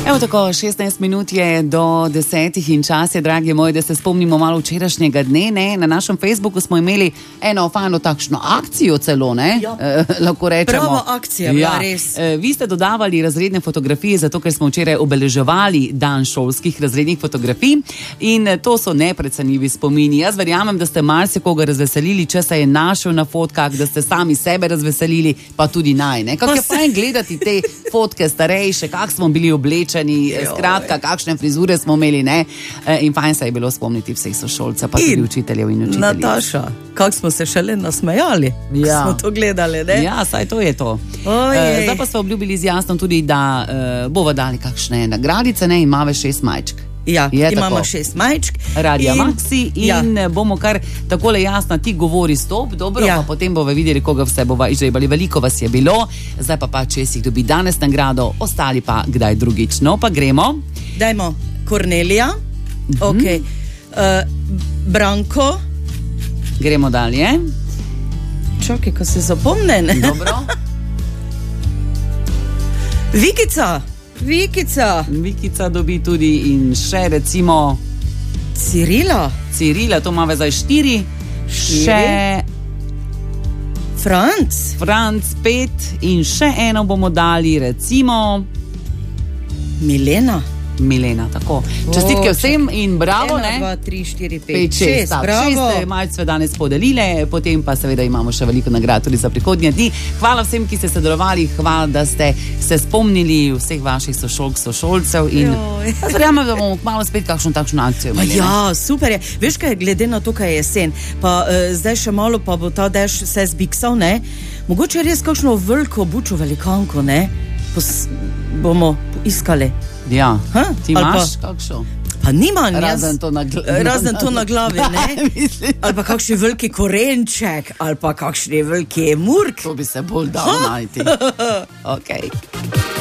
Evo tako, 16 minut je do 10 in čas je, dragi moji, da se spomnimo malo včerajšnjega dne, ne? Na našem Facebooku smo imeli eno fajno takšno akcijo celo, ne? Ja. Lahko rečemo. Prava akcija, ja, res. Vi ste dodavali razredne fotografije, zato ker smo včeraj obeleževali dan šolskih razrednih fotografij in to so neprecenljivi spomini. Jaz verjamem, da ste marsikoga razveselili, če se je našel na fotkah, da ste sami sebe razveselili, pa tudi naj, ne? Kako je fajn gledati te fotke starejše, kak smo bili oblečeni, skratka, kakšne frizure smo imeli, ne? In fajn se je bilo spomniti vseh sošolcev, pa tudi učiteljev in učiteljic. Nataša, kako smo se šele nasmejali, ko smo to gledali, ne? Ja, saj to je to. Zdaj pa smo obljubili z Jasnom tudi, da bova dali kakšne nagradice, ne? In imamo 6 majčk. Ja, imamo 6 majčk. Radija Maxi in bomo kar takole, Jasna, ti govori stop, dobro, pa potem bova videli, koga vse bova izžrebali. Veliko vas je bilo, zdaj pa če si dobi danes nagrado, ostali pa kdaj drugič. No, pa gremo. Dajmo Kornelija, ok, Branko. Gremo dalje. Čakaj, ko se zapomne, ne? Dobro. Vikica dobi tudi in še recimo Cirila, to imamo zdaj 4. Še Franc 5 in še eno bomo dali recimo Milena, tako. Čestitke vsem in bravo, 1, ne? 2, 3, 4, 5, 6, bravo. 6 malce danes podelile, potem pa seveda imamo še veliko nagrad tudi za prihodnje dni. Hvala vsem, ki ste sodelovali, hvala, da ste se spomnili vseh vaših sošolcev in verjamem, da bomo kmalu spet kakšno takšno akcijo imeli. Ja, super je. Veš kaj, glede na to, kaj je jesen, pa zdaj še malo pa bo ta dež se zbiksal, ne? Mogoče res kakšno veliko bučo velikanko, ne? Bomo iskali. Ja, ti imaš kakšno? Pa nimam, razen to na glavi, ne? Ali pa kakšni veliki korenček, ali pa kakšni veliki murk. To bi se bolj dal najti. Ok.